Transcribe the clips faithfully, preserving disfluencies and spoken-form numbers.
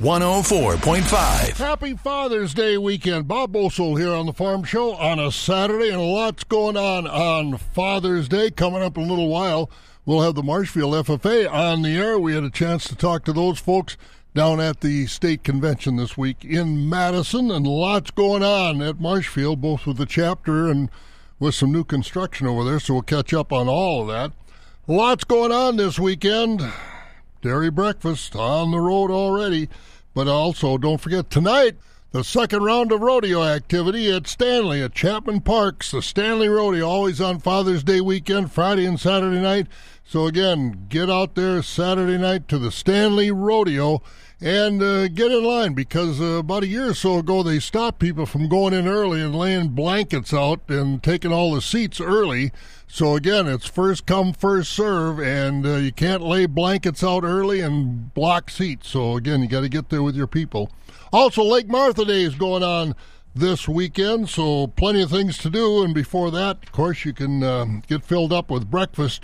one oh four point five. Happy Father's Day weekend. Bob Bosold here on the Farm Show on a Saturday, and a lot's going on on Father's Day. Coming up in a little while, we'll have the Marshfield F F A on the air. We had a chance to talk to those folks down at the state convention this week in Madison, and lots going on at Marshfield, both with the chapter and with some new construction over there, so we'll catch up on all of that. Lots going on this weekend. Dairy breakfast on the road already, but also don't forget tonight, the second round of rodeo activity at Stanley at Chapman Parks. The Stanley Rodeo, always on Father's Day weekend, Friday and Saturday night. So again, get out there Saturday night to the Stanley Rodeo and uh, get in line, because uh, about a year or so ago they stopped people from going in early and laying blankets out and taking all the seats early. So again, it's first come, first serve, and uh, you can't lay blankets out early and block seats. So again, you got to get there with your people. Also, Lake Martha Day is going on this weekend, so plenty of things to do. And before that, of course, you can uh, get filled up with breakfast.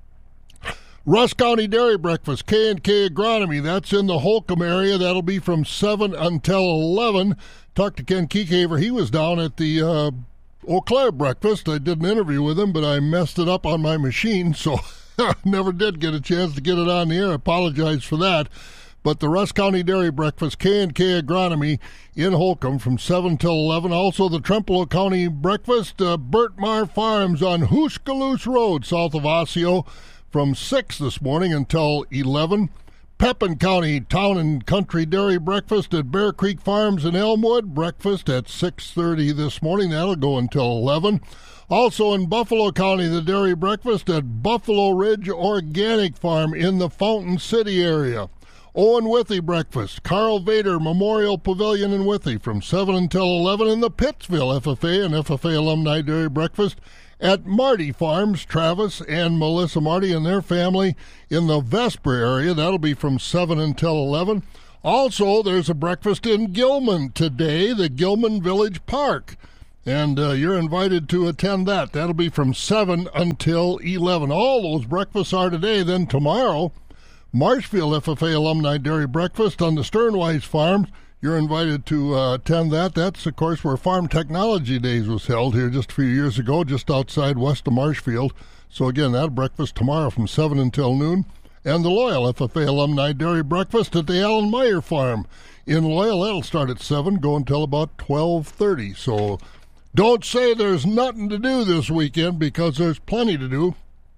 Rusk County Dairy Breakfast, K and K Agronomy, that's in the Holcomb area. That'll be from seven until eleven. Talked to Ken Kieckhaver. He was down at the uh, Eau Claire breakfast. I did an interview with him, but I messed it up on my machine, so never did get a chance to get it on the air. I apologize for that. But the Rusk County Dairy Breakfast, K and K Agronomy in Holcomb from seven till eleven. Also the Trempealeau County Breakfast, uh, Bertmar Farms on Huskaloose Road, south of Osseo, from six this morning until eleven. Pepin County Town and Country Dairy Breakfast at Bear Creek Farms in Elmwood. Breakfast at six thirty this morning. That'll go until eleven. Also in Buffalo County, the Dairy Breakfast at Buffalo Ridge Organic Farm in the Fountain City area. Owen Withy Breakfast, Carl Vader Memorial Pavilion in Withy from seven until eleven. In the Pittsville F F A and F F A Alumni Dairy Breakfast at Marty Farms, Travis and Melissa Marty and their family in the Vesper area. That'll be from seven until eleven. Also, there's a breakfast in Gilman today, the Gilman Village Park, and uh, you're invited to attend that. That'll be from seven until eleven. All those breakfasts are today. Then tomorrow, Marshfield F F A Alumni Dairy Breakfast on the Sternwise Farms. You're invited to uh, attend that. That's, of course, where Farm Technology Days was held here just a few years ago, just outside west of Marshfield. So, again, that breakfast tomorrow from seven until noon. And the Loyal F F A Alumni Dairy Breakfast at the Alan Meyer Farm in Loyal. That'll start at seven, go until about twelve thirty. So don't say there's nothing to do this weekend, because there's plenty to do.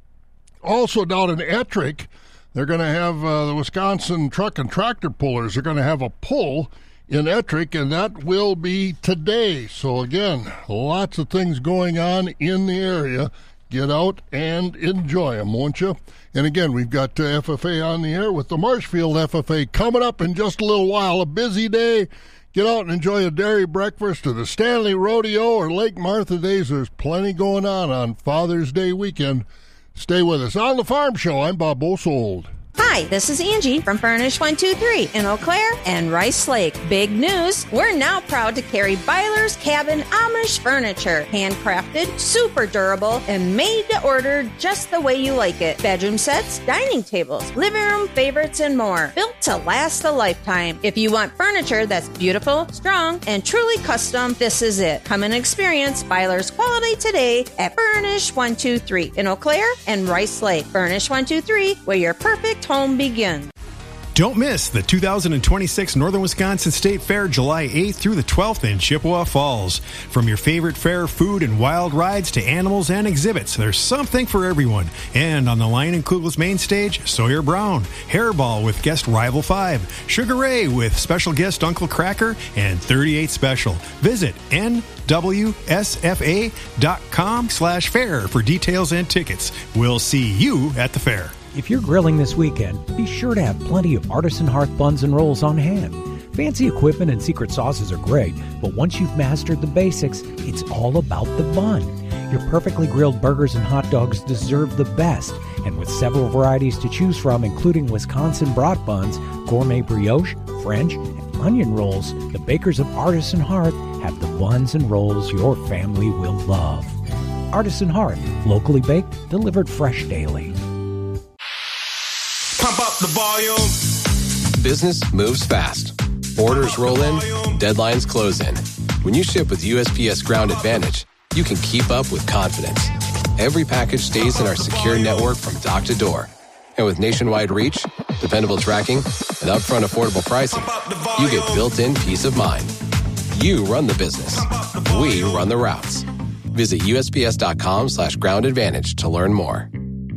Also down in Ettrick, they're going to have uh, the Wisconsin Truck and Tractor Pullers. They're going to have a pull in Ettrick, and that will be today. So, again, lots of things going on in the area. Get out and enjoy them, won't you? And, again, we've got uh, F F A on the air with the Marshfield F F A coming up in just a little while. A busy day. Get out and enjoy a dairy breakfast or the Stanley Rodeo or Lake Martha Days. There's plenty going on on Father's Day weekend. Stay with us. On the Farm Show, I'm Bob Bosold. Hi, this is Angie from Furnish one two three in Eau Claire and Rice Lake. Big news, we're now proud to carry Byler's Cabin Amish furniture. Handcrafted, super durable, and made to order just the way you like it. Bedroom sets, dining tables, living room favorites, and more. Built to last a lifetime. If you want furniture that's beautiful, strong, and truly custom, this is it. Come and experience Byler's quality today at Furnish one two three in Eau Claire and Rice Lake. Furnish one two three, where your perfect home begins. Don't miss the two thousand twenty-six Northern Wisconsin State Fair July eighth through the twelfth in Chippewa Falls. From your favorite fair food and wild rides to animals and exhibits, there's something for everyone. And on the Lion and Klugel's main stage, Sawyer Brown, Hairball with guest Rival five, Sugar Ray with special guest Uncle Cracker, and thirty-eight Special. Visit N W S F A dot com slash fair for details and tickets. We'll see you at the fair. If you're grilling this weekend, be sure to have plenty of Artisan Hearth buns and rolls on hand. Fancy equipment and secret sauces are great, but once you've mastered the basics, it's all about the bun. Your perfectly grilled burgers and hot dogs deserve the best, and with several varieties to choose from, including Wisconsin brat buns, gourmet brioche, French, and onion rolls, the bakers of Artisan Hearth have the buns and rolls your family will love. Artisan Hearth, locally baked, delivered fresh daily. Pump up the volume. Business moves fast. Orders roll in, deadlines close in. When you ship with U S P S Ground Advantage, you can keep up with confidence. Every package stays in our secure network from dock to door. And with nationwide reach, dependable tracking, and upfront affordable pricing, you get built-in peace of mind. You run the business. We run the routes. Visit USPS.com slash ground advantage to learn more.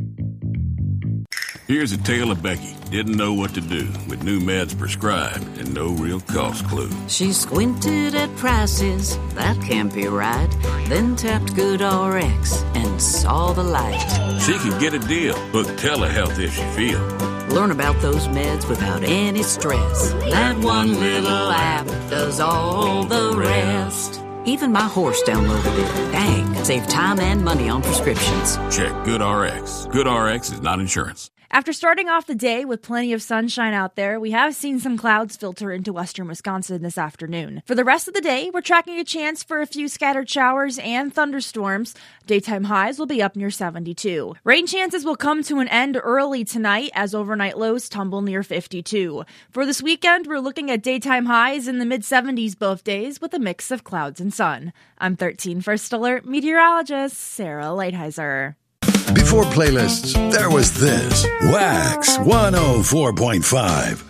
Here's a tale of Becky. Didn't know what to do with new meds prescribed and no real cost clue. She squinted at prices, that can't be right. Then tapped GoodRx and saw the light. She could get a deal. Book telehealth if she feel. Learn about those meds without any stress. That one little app does all the rest. Even my horse downloaded it. Dang, save time and money on prescriptions. Check GoodRx. GoodRx is not insurance. After starting off the day with plenty of sunshine out there, we have seen some clouds filter into western Wisconsin this afternoon. For the rest of the day, we're tracking a chance for a few scattered showers and thunderstorms. Daytime highs will be up near seventy-two. Rain chances will come to an end early tonight as overnight lows tumble near fifty-two. For this weekend, we're looking at daytime highs in the mid-seventies both days with a mix of clouds and sun. I'm thirteen First Alert meteorologist Sarah Lighthizer. Before playlists, there was this. Wax one oh four point five.